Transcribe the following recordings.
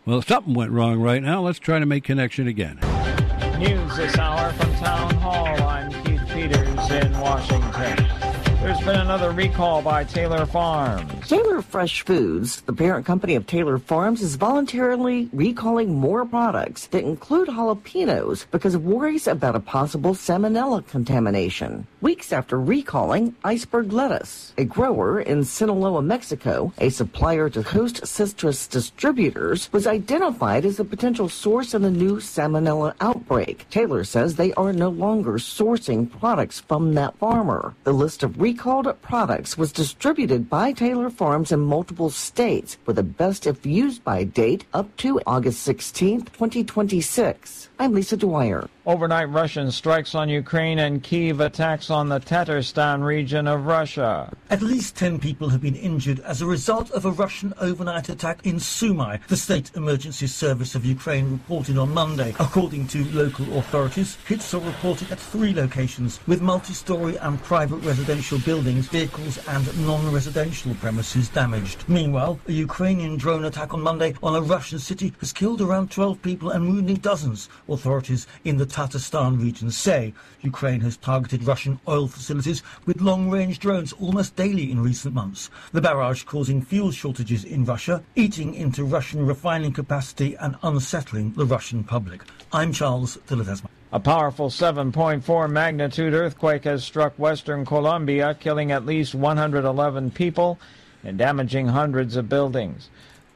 Well, something went wrong right now. Let's try to make connection again. News this hour from Town Hall. I'm Keith Peters in Washington. There's been another recall by Taylor Farms. Taylor Fresh Foods, the parent company of Taylor Farms, is voluntarily recalling more products that include jalapenos because of worries about a possible salmonella contamination. Weeks after recalling iceberg lettuce, a grower in Sinaloa, Mexico, a supplier to Host Citrus Distributors, was identified as a potential source in the new salmonella outbreak. Taylor says they are no longer sourcing products from that farmer. The list of recalled products was distributed by Taylor Farms in multiple states with a best if used by date up to August 16, 2026. I'm Lisa Dwyer. Overnight Russian strikes on Ukraine and Kyiv attacks on the Tatarstan region of Russia. At least 10 people have been injured as a result of a Russian overnight attack in Sumy, the State Emergency Service of Ukraine reported on Monday. According to local authorities, hits are reported at 3 locations with multi-story and private residential buildings, vehicles and non-residential premises damaged. Meanwhile, a Ukrainian drone attack on Monday on a Russian city has killed around 12 people and wounded dozens. Authorities in the Tatarstan region say Ukraine has targeted Russian oil facilities with long-range drones almost daily in recent months. The barrage causing fuel shortages in Russia, eating into Russian refining capacity and unsettling the Russian public. I'm Charles Tillertasman. A powerful 7.4 magnitude earthquake has struck western Colombia, killing at least 111 people and damaging hundreds of buildings.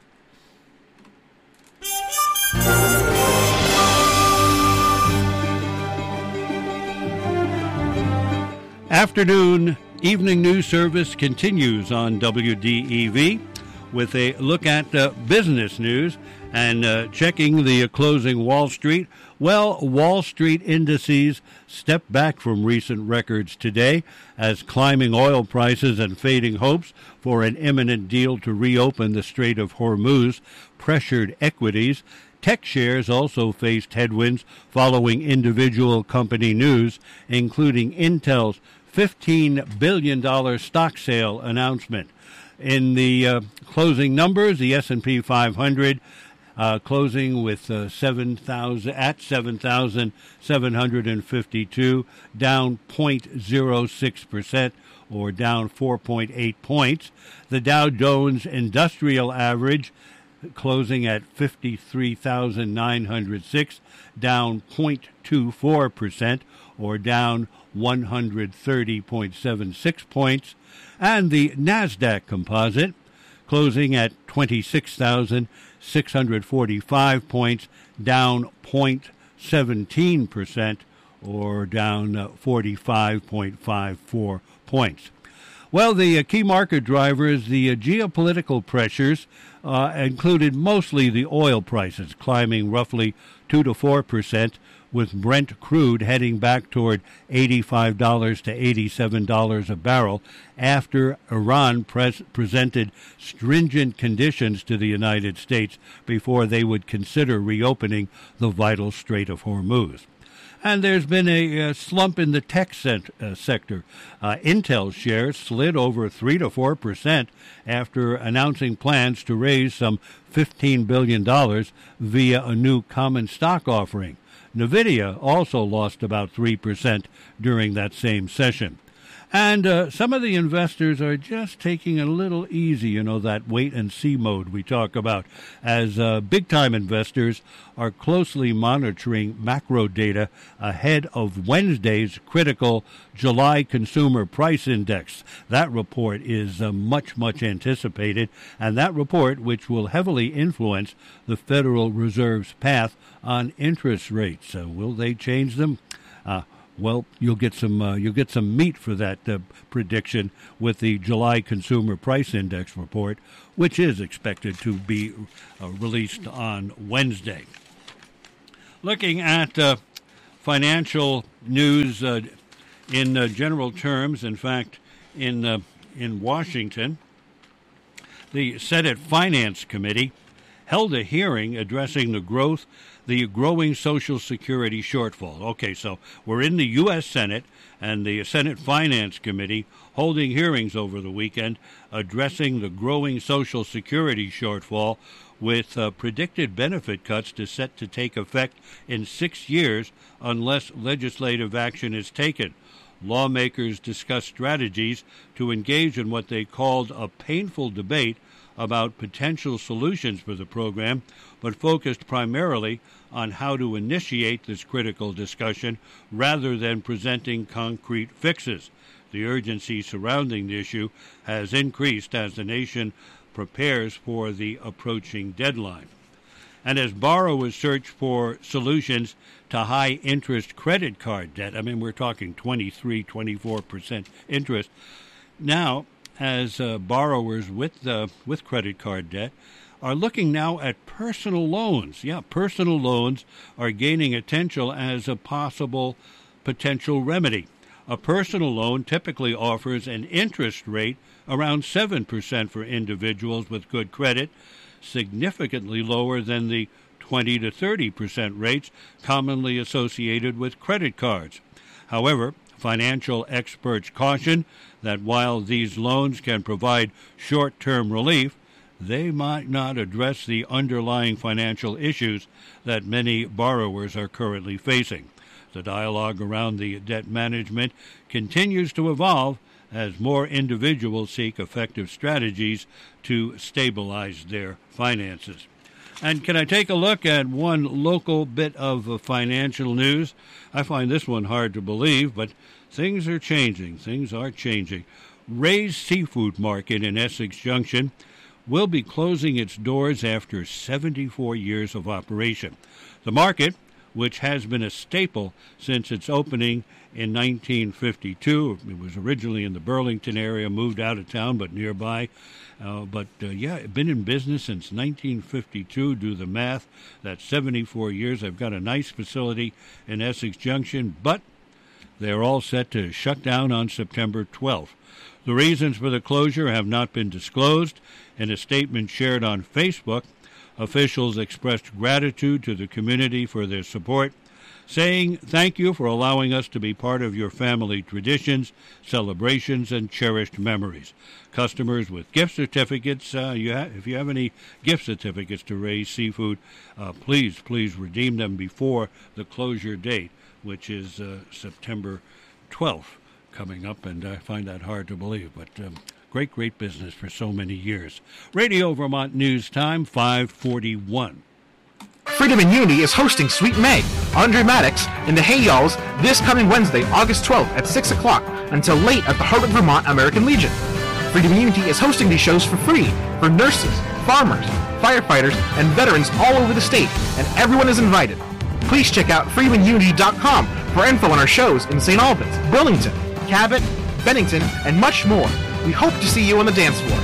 Afternoon evening news service continues on WDEV with a look at business news and checking the closing Wall Street. Well, Wall Street indices stepped back from recent records today as climbing oil prices and fading hopes for an imminent deal to reopen the Strait of Hormuz pressured equities. Tech shares also faced headwinds following individual company news, including Intel's $15 billion stock sale announcement. In the closing numbers, the S&P 500 closing with 7,752, down 0.06%, or down 4.8 points. The Dow Jones Industrial Average closing at 53,906, down 0.24%, or down 130.76 points. And the NASDAQ Composite closing at 26,645 points, down 0.17%, or down 45.54 points. Well, the key market drivers, the geopolitical pressures, included mostly the oil prices climbing roughly 2 to 4%, with Brent crude heading back toward $85 to $87 a barrel after Iran presented stringent conditions to the United States before they would consider reopening the vital Strait of Hormuz. And there's been a slump in the tech sector. Intel shares slid over 3 to 4% after announcing plans to raise some $15 billion via a new common stock offering. NVIDIA also lost about 3% during that same session. And some of the investors are just taking a little easy, that wait-and-see mode we talk about, as big-time investors are closely monitoring macro data ahead of Wednesday's critical July Consumer Price Index. That report is much anticipated, and that report, which will heavily influence the Federal Reserve's path on interest rates. Will they change them? Well, you'll get some meat for that prediction with the July Consumer Price Index report, which is expected to be released on Wednesday. Looking at financial news in general terms, in fact, in Washington, the Senate Finance Committee held a hearing addressing the growing Social Security shortfall. Okay, so we're in the U.S. Senate and the Senate Finance Committee holding hearings over the weekend addressing the growing Social Security shortfall with predicted benefit cuts set to take effect in 6 years unless legislative action is taken. Lawmakers discussed strategies to engage in what they called a painful debate about potential solutions for the program, but focused primarily on how to initiate this critical discussion rather than presenting concrete fixes. The urgency surrounding the issue has increased as the nation prepares for the approaching deadline. And as borrowers search for solutions to high-interest credit card debt, I mean, we're talking 23-24% interest, now as borrowers with credit card debt are looking now at personal loans. Yeah, personal loans are gaining attention as a possible potential remedy. A personal loan typically offers an interest rate around 7% for individuals with good credit, significantly lower than the 20 to 30% rates commonly associated with credit cards. However, financial experts caution that while these loans can provide short-term relief, they might not address the underlying financial issues that many borrowers are currently facing. The dialogue around the debt management continues to evolve as more individuals seek effective strategies to stabilize their finances. And can I take a look at one local bit of financial news? I find this one hard to believe, but things are changing. Things are changing. Ray's Seafood Market in Essex Junction will be closing its doors after 74 years of operation. The market, which has been a staple since its opening in 1952. It was originally in the Burlington area, moved out of town, but nearby. Been in business since 1952. Do the math. That's 74 years. I've got a nice facility in Essex Junction, but they're all set to shut down on September 12th. The reasons for the closure have not been disclosed. In a statement shared on Facebook, officials expressed gratitude to the community for their support, saying, "Thank you for allowing us to be part of your family traditions, celebrations, and cherished memories." Customers with gift certificates, if you have any gift certificates to Ray's Seafood, please redeem them before the closure date, which is September 12th coming up, and I find that hard to believe, but great business for so many years. Radio Vermont News Time, 5:41. Freedom and Unity is hosting Sweet May, Andre Maddox, and the Hey Y'alls this coming Wednesday, August 12th at 6 o'clock until late at the Hartwick, Vermont American Legion. Freedom and Unity is hosting these shows for free for nurses, farmers, firefighters, and veterans all over the state, and everyone is invited. Please check out freedomunity.com for info on our shows in St. Albans, Burlington, Cabot, Bennington, and much more. We hope to see you on the dance floor.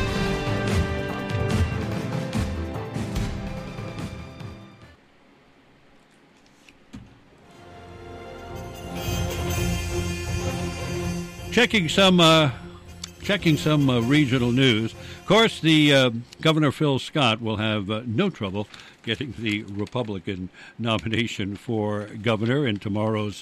Checking some regional news. Of course, the Governor Phil Scott will have no trouble getting the Republican nomination for governor in tomorrow's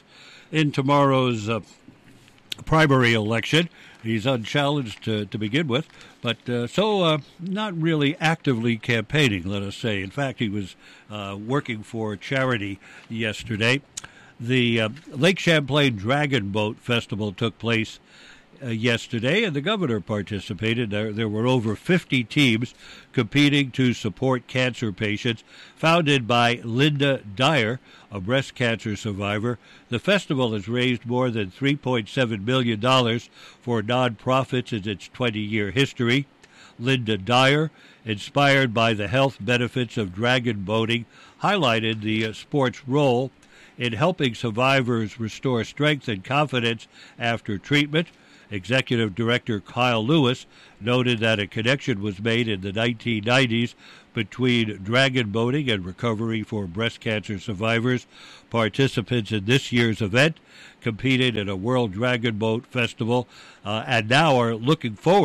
primary election. He's unchallenged to begin with, but not really actively campaigning, let us say. In fact, he was working for charity yesterday. The Lake Champlain Dragon Boat Festival took place yesterday, and the governor participated. There were over 50 teams competing to support cancer patients. Founded by Linda Dyer, a breast cancer survivor, the festival has raised more than $3.7 million for nonprofits in its 20-year history. Linda Dyer, inspired by the health benefits of dragon boating, highlighted the sport's role in helping survivors restore strength and confidence after treatment. Executive Director Kyle Lewis noted that a connection was made in the 1990s between dragon boating and recovery for breast cancer survivors. Participants in this year's event competed in a World Dragon Boat Festival and now are looking forward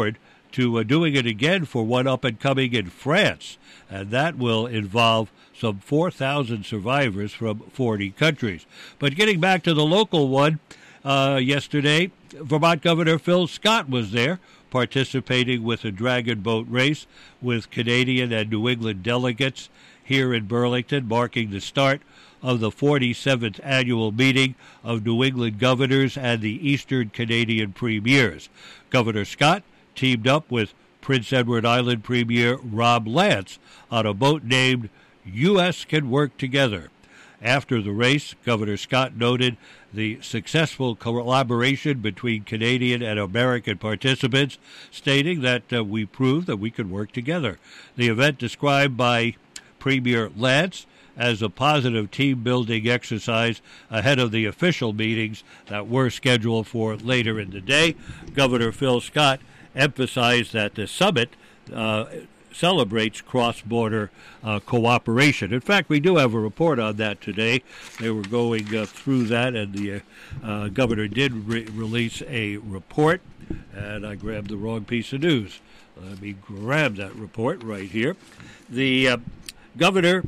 to doing it again for one up and coming in France, and that will involve some 4,000 survivors from 40 countries. But getting back to the local one, yesterday, Vermont Governor Phil Scott was there, participating with a dragon boat race with Canadian and New England delegates here in Burlington, marking the start of the 47th annual meeting of New England governors and the Eastern Canadian premiers. Governor Scott teamed up with Prince Edward Island Premier Rob Lance on a boat named U.S. Can Work Together. After the race, Governor Scott noted the successful collaboration between Canadian and American participants, stating that we proved that we could work together. The event, described by Premier Lance as a positive team-building exercise ahead of the official meetings that were scheduled for later in the day. Governor Phil Scott emphasized that the summit celebrates cross-border cooperation. In fact, we do have a report on that today. They were going through that, and the governor did release a report, and I grabbed the wrong piece of news. Let me grab that report right here. The Governor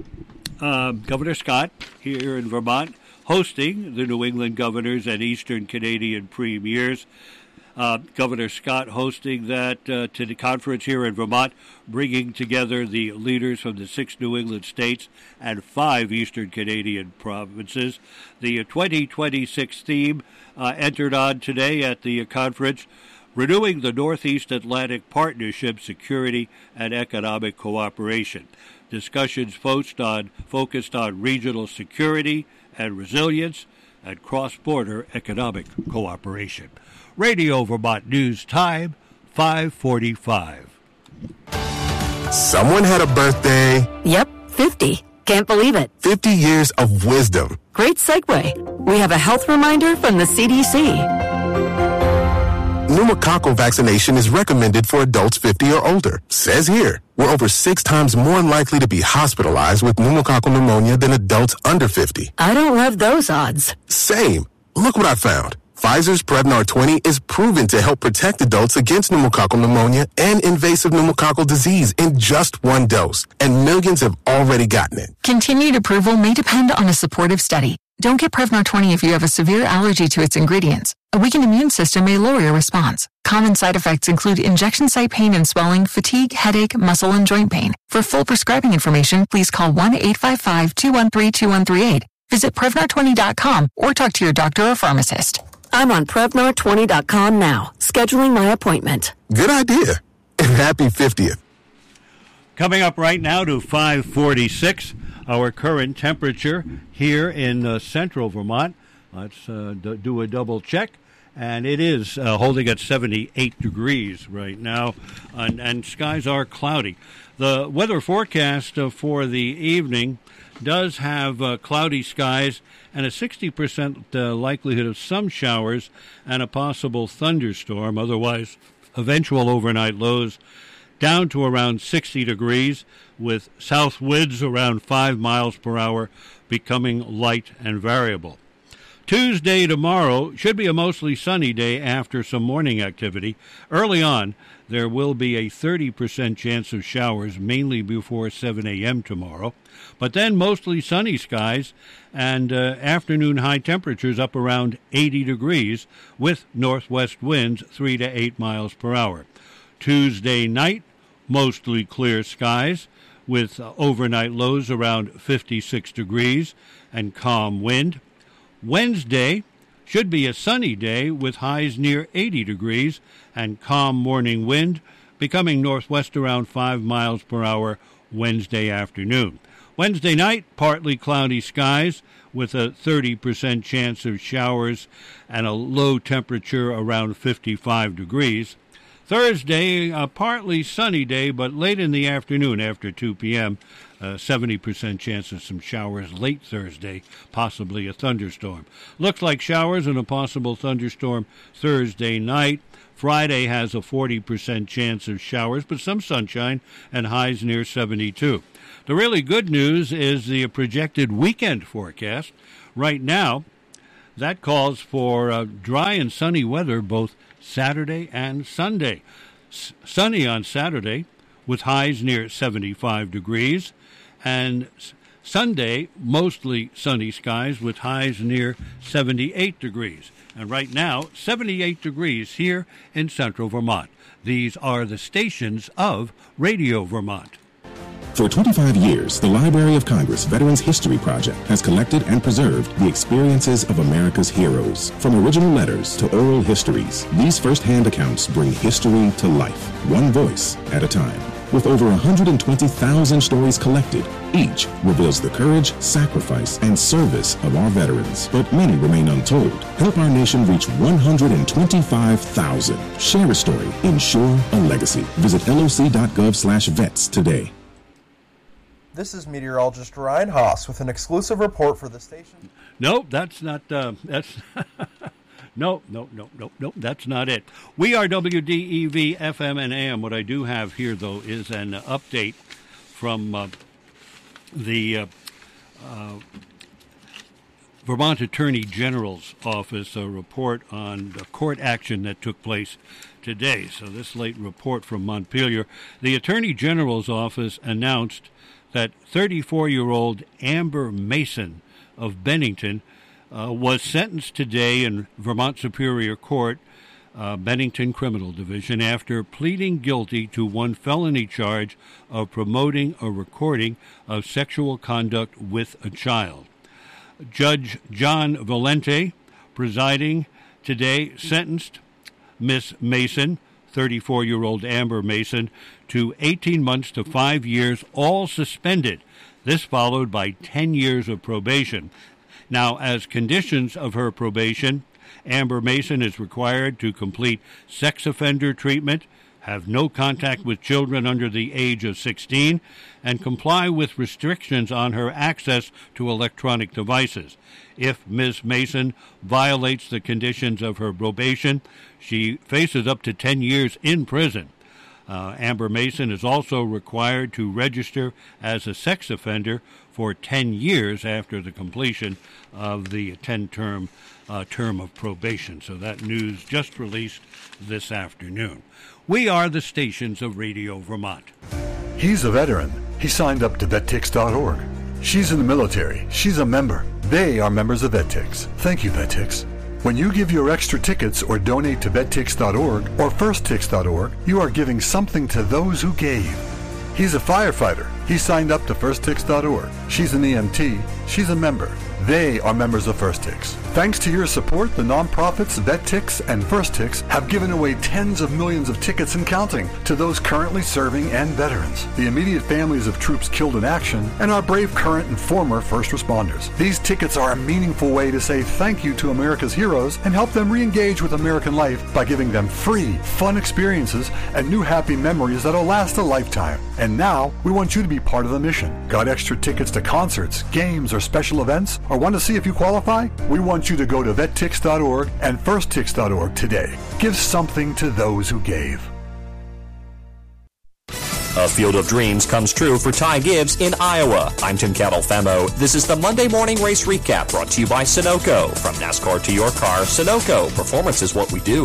Scott here in Vermont, hosting the New England governors and Eastern Canadian premiers. Governor Scott hosting that to the conference here in Vermont, bringing together the leaders from the 6 New England states and 5 Eastern Canadian provinces. The 2026 theme entered on today at the conference, Renewing the Northeast Atlantic Partnership, Security and Economic Cooperation. Discussions focused on regional security and resilience and cross-border economic cooperation. Radio Vermont News Time, 5:45. Someone had a birthday. Yep, 50. Can't believe it. 50 years of wisdom. Great segue. We have a health reminder from the CDC. Pneumococcal vaccination is recommended for adults 50 or older. Says here, we're over 6 times more likely to be hospitalized with pneumococcal pneumonia than adults under 50. I don't love those odds. Same. Look what I found. Pfizer's Prevnar 20 is proven to help protect adults against pneumococcal pneumonia and invasive pneumococcal disease in just 1 dose, and millions have already gotten it. Continued approval may depend on a supportive study. Don't get Prevnar 20 if you have a severe allergy to its ingredients. A weakened immune system may lower your response. Common side effects include injection site pain and swelling, fatigue, headache, muscle, and joint pain. For full prescribing information, please call 1-855-213-2138. Visit Prevnar20.com or talk to your doctor or pharmacist. I'm on Prevnar20.com now, scheduling my appointment. Good idea. And happy 50th. Coming up right now to 5:46, our current temperature here in central Vermont. Let's do a double check. And it is holding at 78 degrees right now, and skies are cloudy. The weather forecast for the evening does have cloudy skies and a 60% likelihood of some showers and a possible thunderstorm. Otherwise, eventual overnight lows down to around 60 degrees with south winds around 5 miles per hour, becoming light and variable. Tuesday tomorrow should be a mostly sunny day after some morning activity. Early on, there will be a 30% chance of showers, mainly before 7 a.m. tomorrow. But then mostly sunny skies and afternoon high temperatures up around 80 degrees with northwest winds 3 to 8 miles per hour. Tuesday night, mostly clear skies with overnight lows around 56 degrees and calm wind. Wednesday should be a sunny day with highs near 80 degrees and calm morning wind, becoming northwest around 5 miles per hour Wednesday afternoon. Wednesday night, partly cloudy skies with a 30% chance of showers and a low temperature around 55 degrees. Thursday, a partly sunny day, but late in the afternoon after 2 p.m., 70% chance of some showers late Thursday, possibly a thunderstorm. Looks like showers and a possible thunderstorm Thursday night. Friday has a 40% chance of showers, but some sunshine and highs near 72. The really good news is the projected weekend forecast. Right now, that calls for dry and sunny weather both Saturday and Sunday. Sunny on Saturday with highs near 75 degrees. And Sunday, mostly sunny skies with highs near 78 degrees. And right now, 78 degrees here in central Vermont. These are the stations of Radio Vermont. For 25 years, the Library of Congress Veterans History Project has collected and preserved the experiences of America's heroes. From original letters to oral histories, these first-hand accounts bring history to life, one voice at a time. With over 120,000 stories collected, each reveals the courage, sacrifice, and service of our veterans. But many remain untold. Help our nation reach 125,000. Share a story. Ensure a legacy. Visit loc.gov/vets today. This is meteorologist Ryan Haas with an exclusive report for the station. No, that's not. That's no, that's not it. We are WDEV FM and AM. What I do have here, though, is an update from the Vermont Attorney General's office, a report on the court action that took place today. So this late report from Montpelier, the Attorney General's office announced that 34-year-old Amber Mason of Bennington was sentenced today in Vermont Superior Court, Bennington Criminal Division, after pleading guilty to one felony charge of promoting a recording of sexual conduct with a child. Judge John Valente, presiding today, sentenced Miss Mason, 34-year-old Amber Mason, to 18 months to 5 years, all suspended. This followed by 10 years of probation. Now, as conditions of her probation, Amber Mason is required to complete sex offender treatment, have no contact with children under the age of 16, and comply with restrictions on her access to electronic devices. If Ms. Mason violates the conditions of her probation, she faces up to 10 years in prison. Amber Mason is also required to register as a sex offender for 10 years after the completion of the 10-term term of probation. So that news just released this afternoon. We are the stations of Radio Vermont. He's a veteran. He signed up to VetTix.org. She's in the military. She's a member. They are members of VetTix. Thank you, VetTix. When you give your extra tickets or donate to VetTix.org or FirstTix.org, you are giving something to those who gave. He's a firefighter. He signed up to FirstTix.org. She's an EMT. She's a member. They are members of FirstTix. Thanks to your support, the nonprofits VetTix and FirstTix have given away tens of millions of tickets and counting to those currently serving and veterans, the immediate families of troops killed in action, and our brave current and former first responders. These tickets are a meaningful way to say thank you to America's heroes and help them re-engage with American life by giving them free, fun experiences and new happy memories that'll last a lifetime. And now, we want you to be part of the mission. Got extra tickets to concerts, games, or special events? Or want to see if you qualify? We want you to go to VetTix.org and FirstTix.org today. Give something to those who gave. A field of dreams comes true for Ty Gibbs in Iowa. I'm Tim Catalfemo. This is the Monday Morning Race Recap brought to you by Sunoco. From NASCAR to your car, Sunoco. Performance is what we do.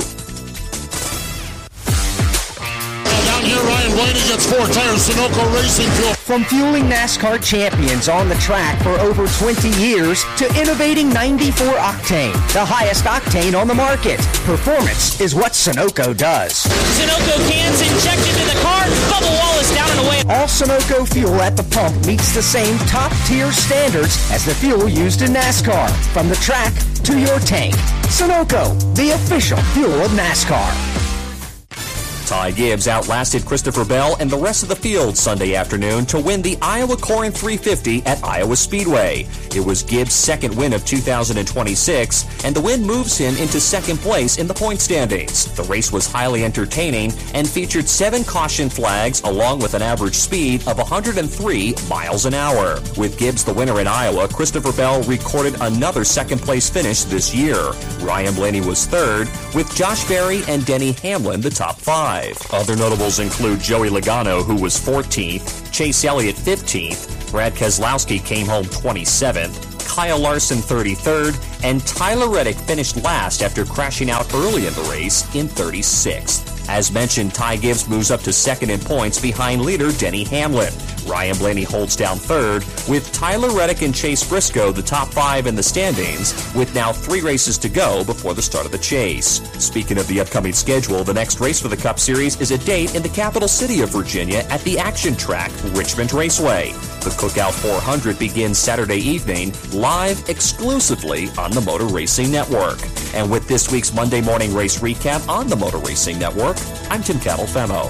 Here, Ryan Blaney gets 4 tires, Sunoco Racing Fuel. From fueling NASCAR champions on the track for over 20 years to innovating 94 octane, the highest octane on the market. Performance is what Sunoco does. Sunoco cans injected into the car, bubble wall is down and away. All Sunoco fuel at the pump meets the same top-tier standards as the fuel used in NASCAR. From the track to your tank. Sunoco, the official fuel of NASCAR. Ty Gibbs outlasted Christopher Bell and the rest of the field Sunday afternoon to win the Iowa Corinth 350 at Iowa Speedway. It was Gibbs' second win of 2026, and the win moves him into second place in the point standings. The race was highly entertaining and featured 7 caution flags along with an average speed of 103 miles an hour. With Gibbs the winner in Iowa, Christopher Bell recorded another second-place finish this year. Ryan Blaney was third, with Josh Berry and Denny Hamlin the top 5. Other notables include Joey Logano, who was 14th, Chase Elliott 15th, Brad Keselowski came home 27th, Kyle Larson 33rd, and Tyler Reddick finished last after crashing out early in the race in 36th. As mentioned, Ty Gibbs moves up to second in points behind leader Denny Hamlin. Ryan Blaney holds down third, with Tyler Reddick and Chase Briscoe the top 5 in the standings, with now 3 races to go before the start of the chase. Speaking of the upcoming schedule, the next race for the Cup Series is a date in the capital city of Virginia at the Action Track, Richmond Raceway. The Cookout 400 begins Saturday evening, live exclusively on the Motor Racing Network. And with this week's Monday morning race recap on the Motor Racing Network, I'm Tim Catalfemo.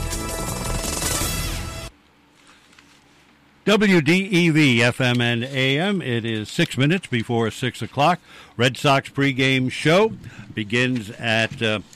WDEV FM and AM. It is 6 minutes before 6 o'clock. Red Sox pregame show begins at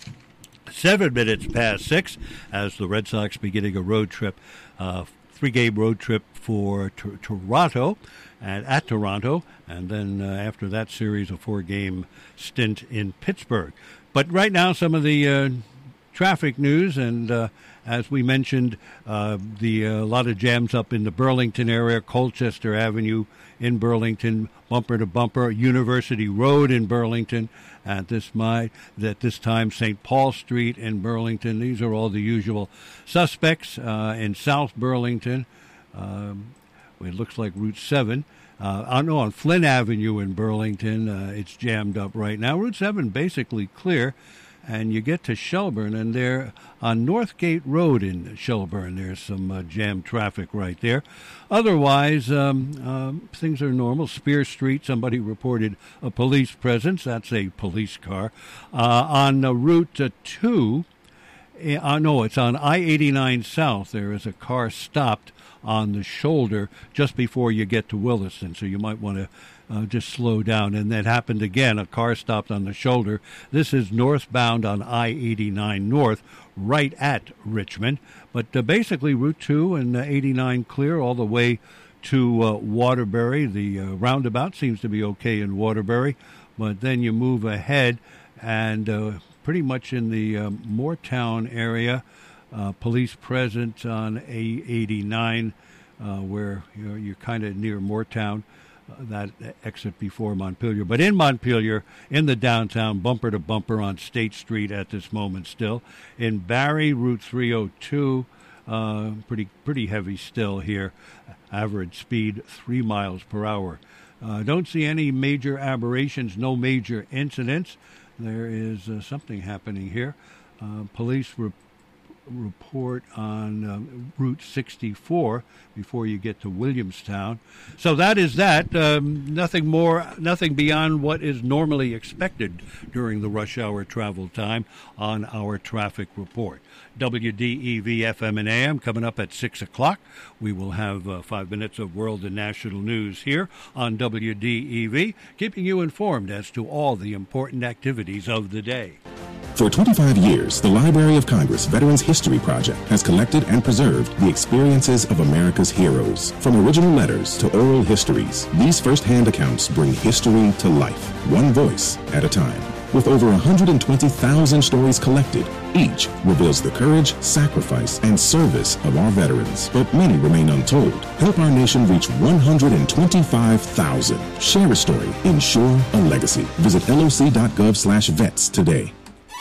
7 minutes past 6 as the Red Sox beginning a road trip, 3-game road trip for Toronto, and at Toronto, and then after that series, a 4-game stint in Pittsburgh. But right now, some of the traffic news, and as we mentioned, a lot of jams up in the Burlington area, Colchester Avenue in Burlington, bumper to bumper, University Road in Burlington, at this time St. Paul Street in Burlington. These are all the usual suspects. In South Burlington, it looks like Route 7. On Flynn Avenue in Burlington, it's jammed up right now. Route 7 basically clear. And you get to Shelburne, and there on Northgate Road in Shelburne, there's some jammed traffic right there. Otherwise, things are normal. Spear Street, somebody reported a police presence. That's a police car. On Route 2, it's on I-89 South. There is a car stopped on the shoulder just before you get to Williston, so you might want to just slow down. And that happened again. A car stopped on the shoulder. This is northbound on I-89 North, right at Richmond. But basically, Route 2 and 89 clear all the way to Waterbury. The roundabout seems to be okay in Waterbury. But then you move ahead, and pretty much in the Moortown area, police present on A89, where you're kind of near Moortown. That exit before Montpelier. But in Montpelier, in the downtown, bumper to bumper on State Street at this moment still. In Barrie, Route 302, pretty heavy still here. Average speed 3 miles per hour. Don't see any major aberrations, no major incidents. There is something happening here. Police report on Route 64 before you get to Williamstown. So that is that. Nothing beyond what is normally expected during the rush hour travel time on our traffic report. WDEV FM and AM coming up at 6 o'clock. We will have 5 minutes of world and national news here on WDEV, keeping you informed as to all the important activities of the day. For 25 years, the Library of Congress Veterans History Project has collected and preserved the experiences of America's heroes. From original letters to oral histories, these first-hand accounts bring history to life, one voice at a time. With over 120,000 stories collected, each reveals the courage, sacrifice, and service of our veterans. But many remain untold. Help our nation reach 125,000. Share a story. Ensure a legacy. Visit loc.gov/vets today.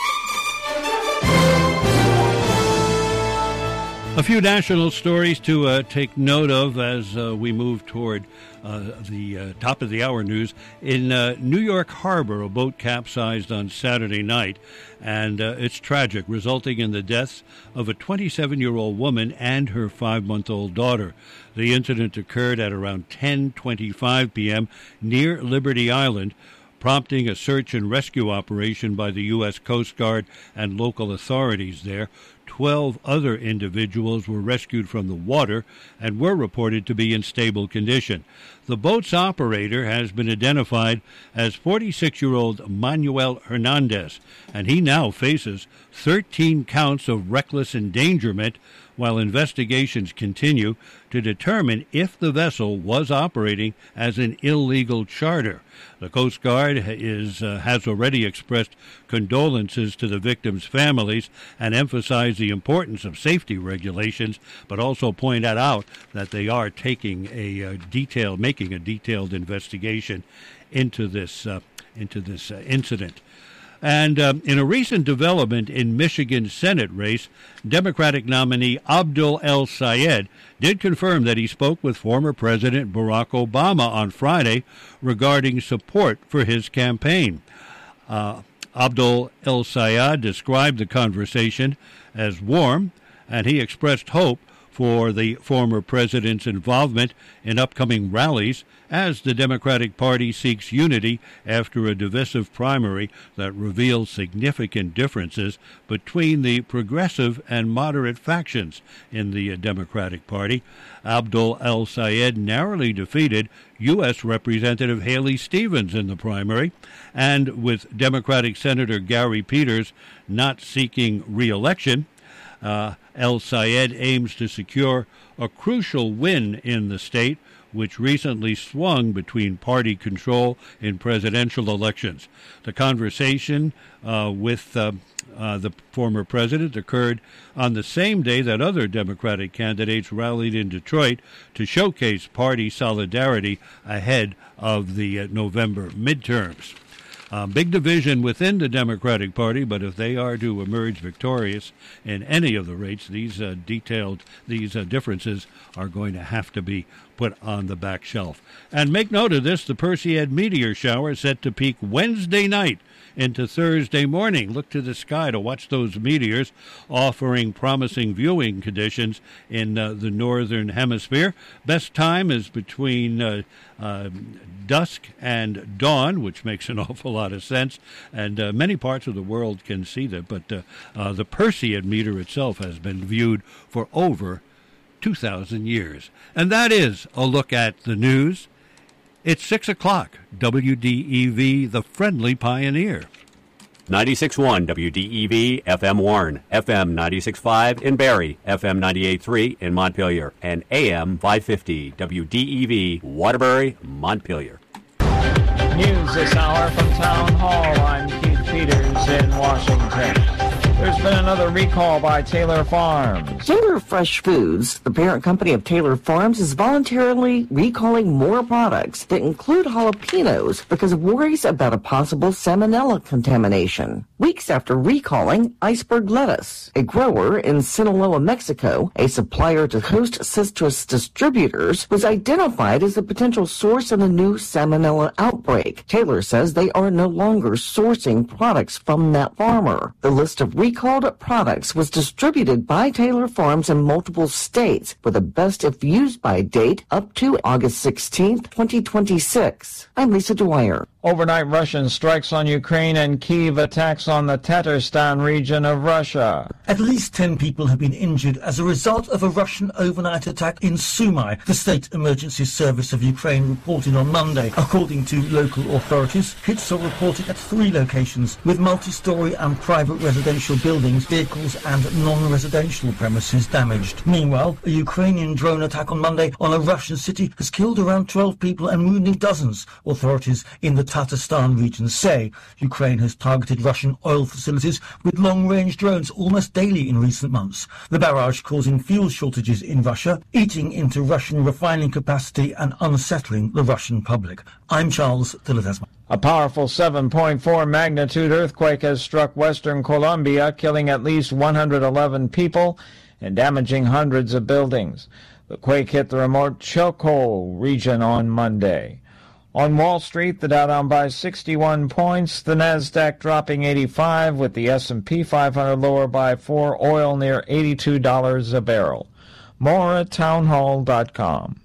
A few national stories to take note of as we move toward the top of the hour news. In New York Harbor, a boat capsized on Saturday night, and it's tragic, resulting in the deaths of a 27-year-old woman and her 5-month-old daughter. The incident occurred at around 10:25 p.m. near Liberty Island, prompting a search and rescue operation by the U.S. Coast Guard and local authorities there. 12 other individuals were rescued from the water and were reported to be in stable condition. The boat's operator has been identified as 46-year-old Manuel Hernandez, and he now faces 13 counts of reckless endangerment while investigations continue to determine if the vessel was operating as an illegal charter. The Coast Guard has already expressed condolences to the victims' families and emphasized the importance of safety regulations, but also pointed out that they are making a detailed investigation into this incident. And in a recent development in Michigan's Senate race, Democratic nominee Abdul El-Sayed did confirm that he spoke with former President Barack Obama on Friday regarding support for his campaign. Abdul El-Sayed described the conversation as warm, and he expressed hope for the former president's involvement in upcoming rallies as the Democratic Party seeks unity after a divisive primary that reveals significant differences between the progressive and moderate factions in the Democratic Party. Abdul El-Sayed narrowly defeated U.S. Representative Haley Stevens in the primary, and with Democratic Senator Gary Peters not seeking re-election, El-Sayed aims to secure a crucial win in the state, which recently swung between party control in presidential elections. The conversation with the former president occurred on the same day that other Democratic candidates rallied in Detroit to showcase party solidarity ahead of the November midterms. Big division within the Democratic Party, but if they are to emerge victorious in any of the races, these differences are going to have to be put on the back shelf. And make note of this, the Perseid meteor shower is set to peak Wednesday night into Thursday morning. Look to the sky to watch those meteors, offering promising viewing conditions in the northern hemisphere. Best time is between dusk and dawn, which makes an awful lot of sense, and many parts of the world can see that, but the Perseid meteor itself has been viewed for over 2,000 years. And that is a look at the news. It's 6 o'clock. WDEV, the friendly pioneer. 96.1 WDEV, FM Warren, FM 96.5 in Barrie, FM 98.3 in Montpelier, and AM 550 WDEV, Waterbury, Montpelier. News this hour from Town Hall. I'm Keith Peters in Washington. There's been another recall by Taylor Farms. Taylor Fresh Foods, the parent company of Taylor Farms, is voluntarily recalling more products that include jalapenos because of worries about a possible salmonella contamination. Weeks after recalling iceberg lettuce, a grower in Sinaloa, Mexico, a supplier to Host Citrus Distributors, was identified as a potential source of the new salmonella outbreak. Taylor says they are no longer sourcing products from that farmer. The list of recalled products was distributed by Taylor Farms in multiple states with a best if used by date up to August 16, 2026. I'm Lisa Dwyer. Overnight Russian strikes on Ukraine and Kyiv attacks on the Tatarstan region of Russia. At least 10 people have been injured as a result of a Russian overnight attack in Sumy, the State Emergency Service of Ukraine reported on Monday. According to local authorities, hits are reported at 3 locations with multi-story and private residential buildings, vehicles and non-residential premises damaged. Meanwhile, a Ukrainian drone attack on Monday on a Russian city has killed around 12 people and wounded dozens, authorities in the Tatarstan region say. Ukraine has targeted Russian oil facilities with long-range drones almost daily in recent months. The barrage causing fuel shortages in Russia, eating into Russian refining capacity and unsettling the Russian public. I'm Charles de Ledesma. A powerful 7.4 magnitude earthquake has struck western Colombia, killing at least 111 people and damaging hundreds of buildings. The quake hit the remote Choco region on Monday. On Wall Street, the Dow down by 61 points, the Nasdaq dropping 85, with the S&P 500 lower by 4, oil near $82 a barrel. More at townhall.com.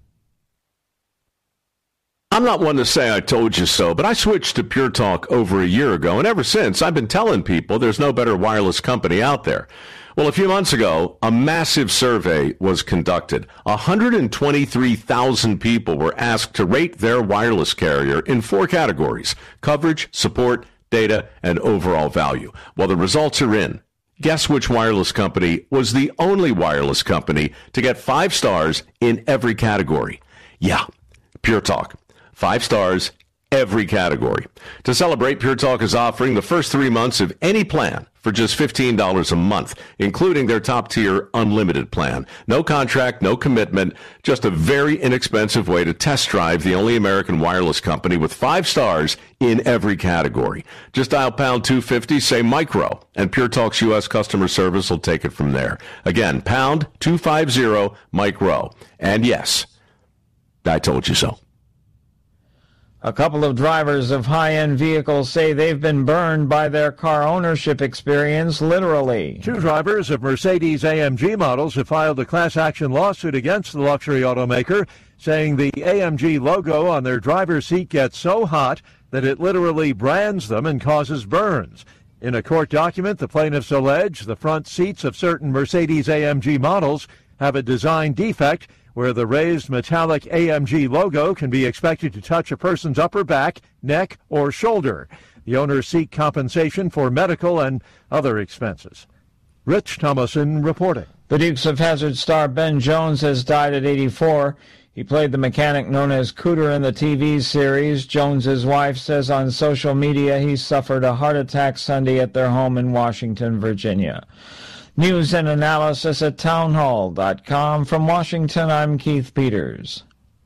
I'm not one to say I told you so, but I switched to Pure Talk over a year ago, and ever since I've been telling people there's no better wireless company out there. Well, a few months ago, a massive survey was conducted. 123,000 people were asked to rate their wireless carrier in 4 categories: coverage, support, data, and overall value. Well, the results are in. Guess which wireless company was the only wireless company to get 5 stars in every category? Yeah, Pure Talk. 5 stars every category. To celebrate, Pure Talk is offering the first 3 months of any plan for just $15 a month, including their top-tier unlimited plan. No contract, no commitment, just a very inexpensive way to test drive the only American wireless company with 5 stars in every category. Just dial pound 250, say micro, and Pure Talk's U.S. customer service will take it from there. Again, pound 250, micro. And yes, I told you so. A couple of drivers of high-end vehicles say they've been burned by their car ownership experience, literally. 2 drivers of Mercedes-AMG models have filed a class action lawsuit against the luxury automaker, saying the AMG logo on their driver's seat gets so hot that it literally brands them and causes burns. In a court document, the plaintiffs allege the front seats of certain Mercedes-AMG models have a design defect where the raised metallic AMG logo can be expected to touch a person's upper back, neck, or shoulder. The owners seek compensation for medical and other expenses. Rich Thomason reporting. The Dukes of Hazzard star Ben Jones has died at 84. He played the mechanic known as Cooter in the TV series. Jones's wife says on social media he suffered a heart attack Sunday at their home in Washington, Virginia. News and analysis at townhall.com. From Washington, I'm Keith Peters.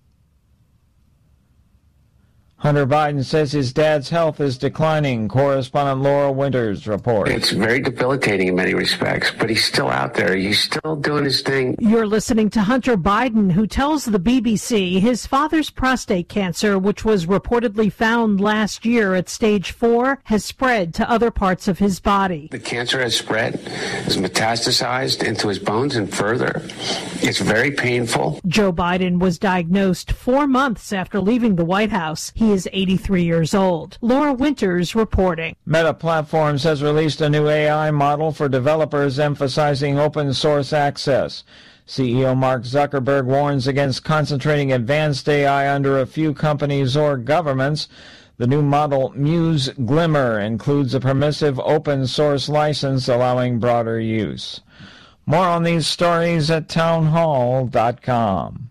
Hunter Biden says his dad's health is declining. Correspondent Laura Winters reports. It's very debilitating in many respects, but he's still out there. He's still doing his thing. You're listening to Hunter Biden, who tells the BBC his father's prostate cancer, which was reportedly found last year at stage 4, has spread to other parts of his body. The cancer has spread, has metastasized into his bones and further. It's very painful. Joe Biden was diagnosed 4 months after leaving the White House. He is 83 years old. Laura Winters reporting. Meta Platforms has released a new AI model for developers emphasizing open source access. CEO Mark Zuckerberg warns against concentrating advanced AI under a few companies or governments. The new model, Muse Glimmer, includes a permissive open source license allowing broader use. More on these stories at townhall.com.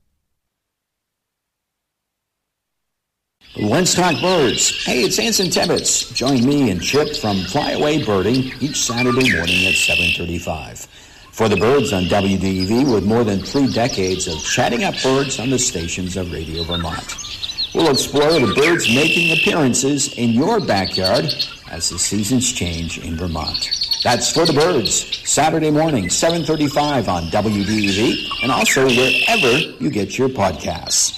Let's talk birds. Hey, it's Anson Tebbets. Join me and Chip from Flyaway Birding each Saturday morning at 7:35. For the birds on WDEV, with more than 3 decades of chatting up birds on the stations of Radio Vermont. We'll explore the birds making appearances in your backyard as the seasons change in Vermont. That's For the Birds, Saturday morning, 7:35 on WDEV, and also wherever you get your podcasts.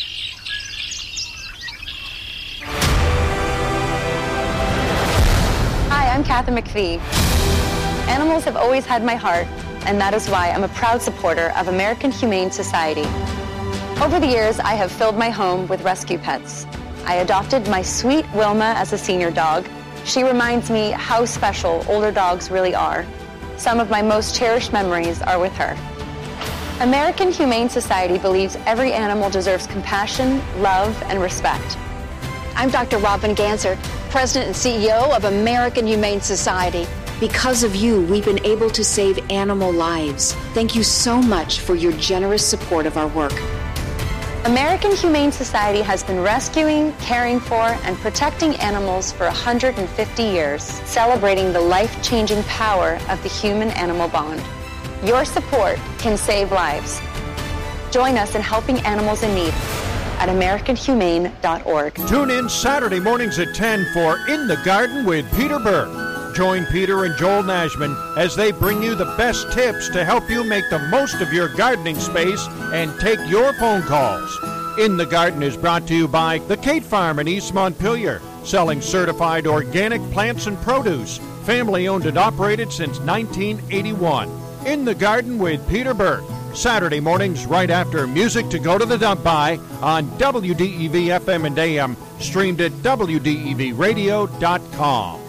I'm Kathy McPhee. Animals have always had my heart, and that is why I'm a proud supporter of American Humane Society. Over the years, I have filled my home with rescue pets. I adopted my sweet Wilma as a senior dog. She reminds me how special older dogs really are. Some of my most cherished memories are with her. American Humane Society believes every animal deserves compassion, love, and respect. I'm Dr. Robin Gansert, President and CEO of American Humane Society. Because of you, we've been able to save animal lives. Thank you so much for your generous support of our work. American Humane Society has been rescuing, caring for, and protecting animals for 150 years, celebrating the life-changing power of the human-animal bond. Your support can save lives. Join us in helping animals in need at AmericanHumane.org. Tune in Saturday mornings at 10 for In the Garden with Peter Burke. Join Peter and Joel Nashman as they bring you the best tips to help you make the most of your gardening space and take your phone calls. In the Garden is brought to you by the Kate Farm in East Montpelier, selling certified organic plants and produce, family-owned and operated since 1981. In the Garden with Peter Burke. Saturday mornings right after Music to Go to the Dump By on WDEV FM and AM, streamed at WDEVradio.com.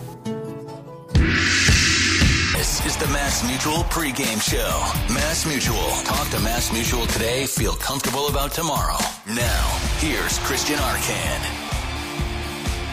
This is the Mass Mutual pregame show. Mass Mutual. Talk to Mass Mutual today. Feel comfortable about tomorrow. Now, here's Christian Arcand.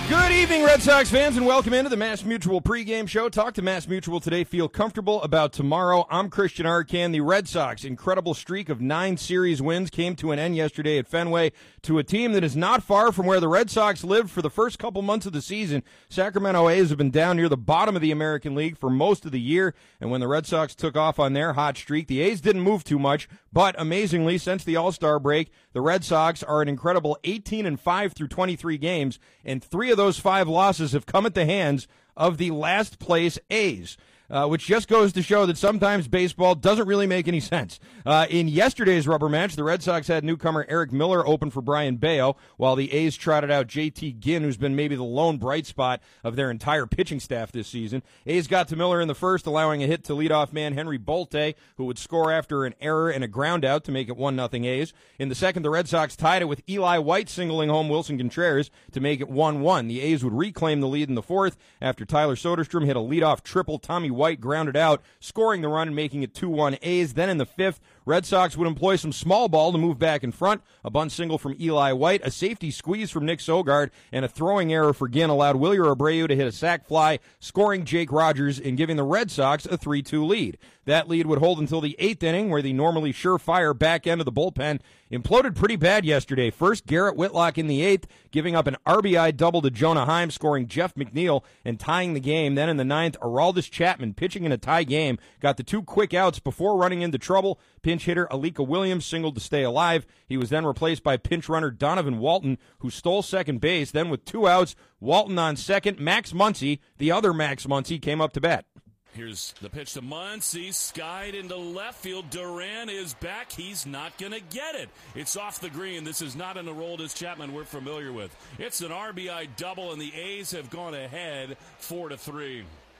Good evening, Red Sox fans, and welcome into the Mass Mutual pregame show. Talk to Mass Mutual today. Feel comfortable about tomorrow. I'm Christian Arcand. The Red Sox incredible streak of 9 series wins came to an end yesterday at Fenway to a team that is not far from where the Red Sox lived for the first couple months of the season. Sacramento A's have been down near the bottom of the American League for most of the year, and when the Red Sox took off on their hot streak, the A's didn't move too much, but amazingly, since the All-Star break, the Red Sox are an incredible 18-5 through 23 games, and 3 of those 5 losses have come at the hands of the last place A's. Which just goes to show that sometimes baseball doesn't really make any sense. In yesterday's rubber match, the Red Sox had newcomer Eric Miller open for Brian Bayo, while the A's trotted out J.T. Ginn, who's been maybe the lone bright spot of their entire pitching staff this season. A's got to Miller in the first, allowing a hit to leadoff man Henry Bolte, who would score after an error and a ground out to make it 1-0 A's. In the second, the Red Sox tied it with Eli White singling home Wilson Contreras to make it 1-1. The A's would reclaim the lead in the fourth after Tyler Soderstrom hit a leadoff triple. Tommy White grounded out, scoring the run and making it 2-1 A's. Then in the fifth, Red Sox would employ some small ball to move back in front. A bunt single from Eli White, a safety squeeze from Nick Sogard, and a throwing error for Ginn allowed Wilyer Abreu to hit a sac fly, scoring Jake Rogers and giving the Red Sox a 3-2 lead. That lead would hold until the 8th inning, where the normally surefire back end of the bullpen imploded pretty bad yesterday. First, Garrett Whitlock in the 8th, giving up an RBI double to Jonah Heim, scoring Jeff McNeil and tying the game. Then in the 9th, Aroldis Chapman, pitching in a tie game, got the 2 quick outs before running into trouble. Pinch hitter Alika Williams singled to stay alive. He was then replaced by pinch runner Donovan Walton, who stole second base. Then with 2 outs, Walton on second. Max Muncy, the other Max Muncy, came up to bat. Here's the pitch to Muncy, skied into left field. Duran is back. He's not going to get it. It's off the green. This is not an Aroldis Chapman we're familiar with. It's an RBI double, and the A's have gone ahead 4-3.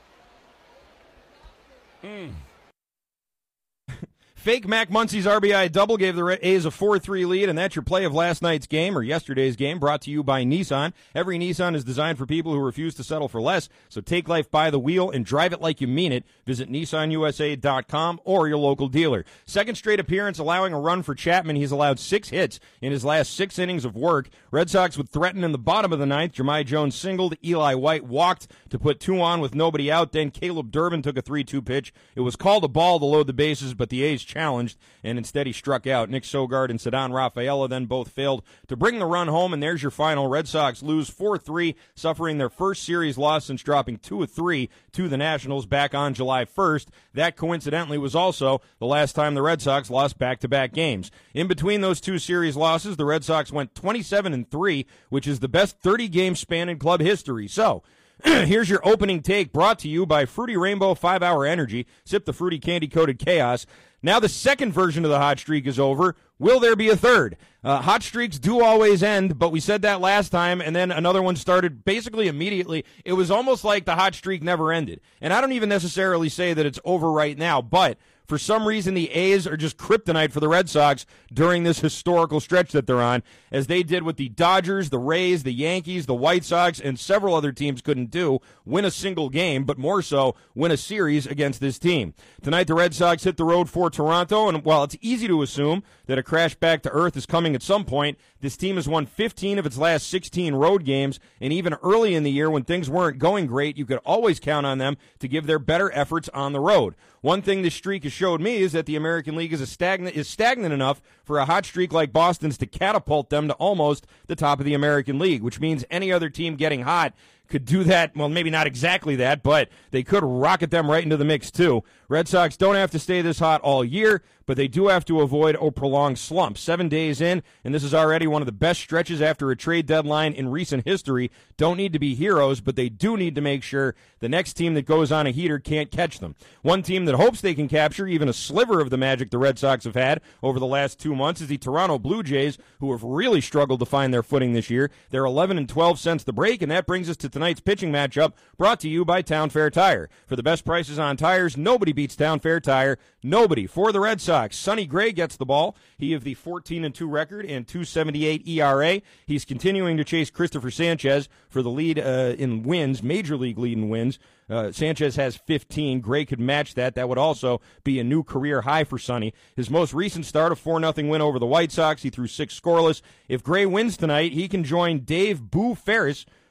Fake Mac Muncy's RBI double gave the A's a 4-3 lead, and that's your play of last night's game, or yesterday's game, brought to you by Nissan. Every Nissan is designed for people who refuse to settle for less, so take life by the wheel and drive it like you mean it. Visit NissanUSA.com or your local dealer. Second straight appearance allowing a run for Chapman. He's allowed 6 hits in his last 6 innings of work. Red Sox would threaten in the bottom of the 9th. Jahmai Jones singled. Eli White walked to put 2 on with nobody out. Then Caleb Durbin took a 3-2 pitch. It was called a ball to load the bases, but the A's challenged, and instead he struck out. Nick Sogard and Ceddanne Rafaela then both failed to bring the run home, and there's your final. Red Sox lose 4-3, suffering their first series loss since dropping 2-3 to the Nationals back on July 1st. That coincidentally was also the last time the Red Sox lost back-to-back games. In between those 2 series losses, the Red Sox went 27-3, which is the best 30-game span in club history. So, here's your opening take, brought to you by Fruity Rainbow 5-Hour Energy. Sip the fruity candy-coated chaos. Now the second version of the hot streak is over. Will there be a third? Hot streaks do always end, but we said that last time, and then another one started basically immediately. It was almost like the hot streak never ended. And I don't even necessarily say that it's over right now, but for some reason, the A's are just kryptonite for the Red Sox during this historical stretch that they're on, as they did what the Dodgers, the Rays, the Yankees, the White Sox, and several other teams couldn't do, win a single game, but more so, win a series against this team. Tonight, the Red Sox hit the road for Toronto, and while it's easy to assume that a crash back to earth is coming at some point, this team has won 15 of its last 16 road games, and even early in the year when things weren't going great, you could always count on them to give their better efforts on the road. One thing this streak has showed me is that the American League is stagnant enough for a hot streak like Boston's to catapult them to almost the top of the American League, which means any other team getting hot could do that. Well, maybe not exactly that, but they could rocket them right into the mix too. Red Sox don't have to stay this hot all year, but they do have to avoid a prolonged slump. 7 days in, and this is already one of the best stretches after a trade deadline in recent history. Don't need to be heroes, but they do need to make sure the next team that goes on a heater can't catch them. One team that hopes they can capture even a sliver of the magic the Red Sox have had over the last 2 months is the Toronto Blue Jays, who have really struggled to find their footing this year. They're 11-12 since the break, and that brings us to tonight's pitching matchup, brought to you by Town Fair Tire. For the best prices on tires, nobody beats Town Fair Tire. Nobody. For the Red Sox, Sonny Gray gets the ball. He of the 14-2 record and 2.78 ERA. He's continuing to chase Christopher Sanchez for the lead in wins, major league lead in wins. Sanchez has 15. Gray could match that. That would also be a new career high for Sonny. His most recent start, a 4-0 win over the White Sox. He threw 6 scoreless. If Gray wins tonight, he can join Dave Boo Ferris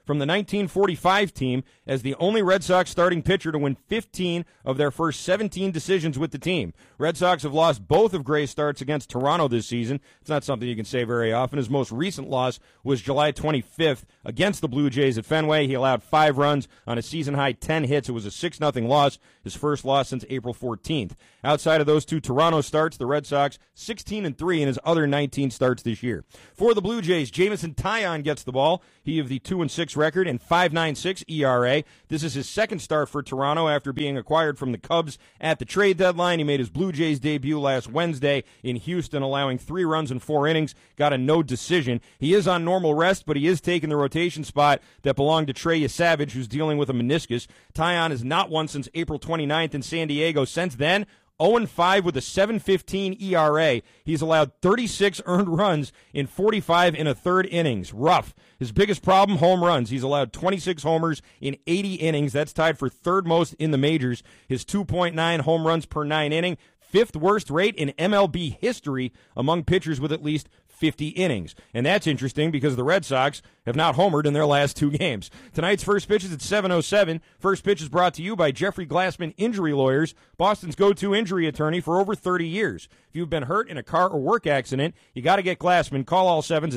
from the 1945 team as the only Red Sox starting pitcher to win 15 of their first 17 decisions with the team. Red Sox have lost both of Gray's starts against Toronto this season. It's not something you can say very often. His most recent loss was July 25th against the Blue Jays at Fenway. He allowed 5 runs on a season-high 10 hits. It was a 6-0 loss, his first loss since April 14th. Outside of those 2 Toronto starts, the Red Sox 16-3 in his other 19 starts this year. For the Blue Jays, Jameson Taillon gets the ball. He of the 2-6 record and 5.96 ERA. This is his second start for Toronto after being acquired from the Cubs at the trade deadline. He made his Blue Jays debut last Wednesday in Houston, allowing 3 runs in 4 innings. Got a no decision. He is on normal rest, but he is taking the rotation spot that belonged to Trey Savage, who's dealing with a meniscus. Taillon has not won since April 29th in San Diego. Since then, 0-5 with a 7.15 ERA. He's allowed 36 earned runs in 45 1/3 innings. Rough. His biggest problem, home runs. He's allowed 26 homers in 80 innings. That's tied for 3rd most in the majors. His 2.9 home runs per 9 inning. 5th worst rate in MLB history among pitchers with at least 50 innings. And that's interesting because the Red Sox have not homered in their last 2 games. Tonight's first pitch is at 7:07. First pitch is brought to you by Jeffrey Glassman Injury Lawyers, Boston's go-to injury attorney for over 30 years. If you've been hurt in a car or work accident, you got to get Glassman. Call all 7s at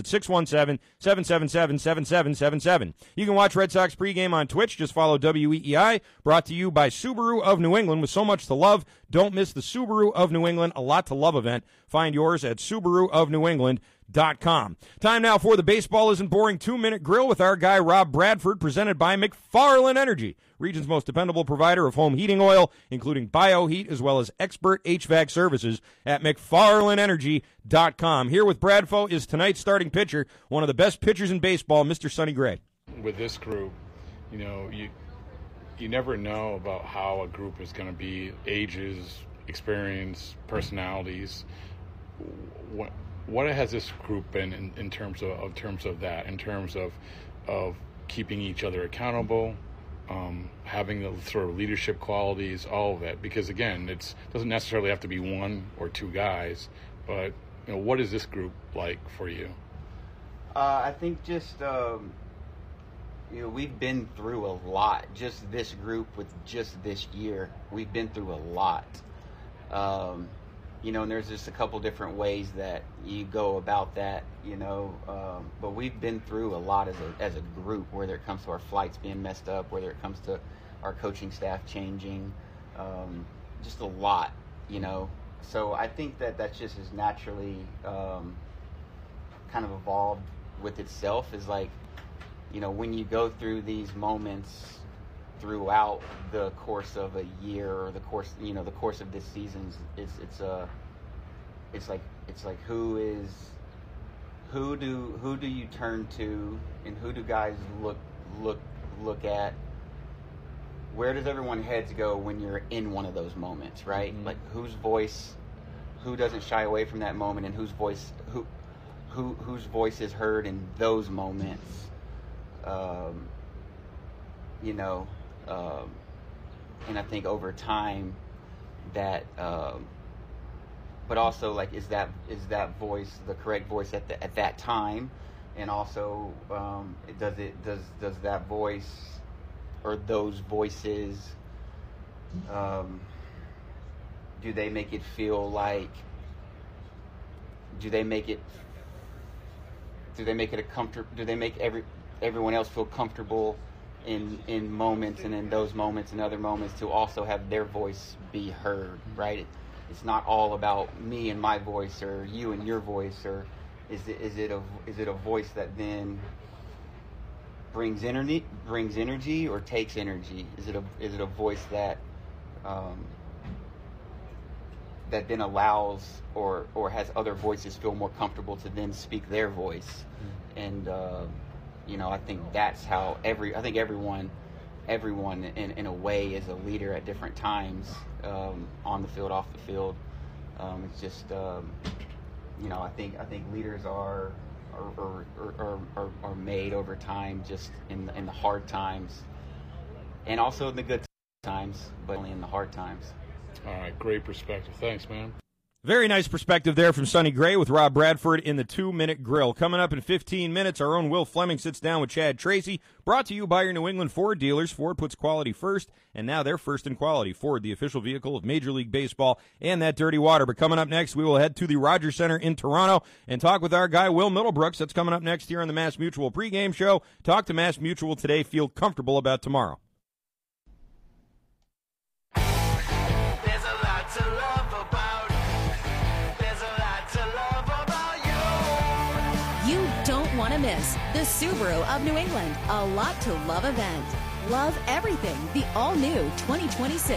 617-777-7777. You can watch Red Sox pregame on Twitch. Just follow WEEI. Brought to you by Subaru of New England. With so much to love, don't miss the Subaru of New England A Lot to Love event. Find yours at SubaruofNewEngland.com. Time now for the Baseball Isn't Boring 2-Minute Grill with our guy Rob Bradford, presented by McFarland Energy, region's most dependable provider of home heating oil, including BioHeat, as well as expert HVAC services at McFarlandEnergy.com. Here with Bradfo is tonight's starting pitcher, one of the best pitchers in baseball, Mr. Sonny Gray. With this group, you never know about how a group is going to be, ages, experience, personalities. What has this group been in terms of that, in terms of keeping each other accountable, having the sort of leadership qualities, all of that? Because again, it doesn't necessarily have to be 1 or 2 guys, but what is this group like for you? I think just we've been through a lot. Just this group with just this year, we've been through a lot. And there's just a couple different ways that you go about that, but we've been through a lot as a group, whether it comes to our flights being messed up, whether it comes to our coaching staff changing, just a lot, So I think that's just as naturally kind of evolved with itself, is like, when you go through these moments throughout the course of a year, or the course of this season, it's like who do you turn to, and who do guys look at? Where does everyone's heads go when you're in one of those moments, right? Mm-hmm. Like who doesn't shy away from that moment, and whose voice is heard in those moments? And I think over time that, but also like, is that voice the correct voice at that time? And also, does that voice, or those voices, do they make it feel like, do they make everyone else feel comfortable in moments, and in those moments and other moments to also have their voice be heard, right? It's not all about me and my voice, or you and your voice, or is it a voice that then brings energy or takes energy? Is it a voice that that then allows or has other voices feel more comfortable to then speak their voice? And I think that's how everyone in a way is a leader at different times, on the field, off the field. It's just I think leaders are made over time, just in the hard times, and also in the good times, but only in the hard times. All right, great perspective. Thanks, man. Very nice perspective there from Sonny Gray with Rob Bradford in the 2-Minute Grill. Coming up in 15 minutes, our own Will Fleming sits down with Chad Tracy. Brought to you by your New England Ford dealers. Ford puts quality first, and now they're first in quality. Ford, the official vehicle of Major League Baseball and that dirty water. But coming up next, we will head to the Rogers Center in Toronto and talk with our guy, Will Middlebrooks. That's coming up next here on the Mass Mutual pregame show. Talk to Mass Mutual today. Feel comfortable about tomorrow. Miss the Subaru of New England, a lot to love event. Love everything the all-new 2026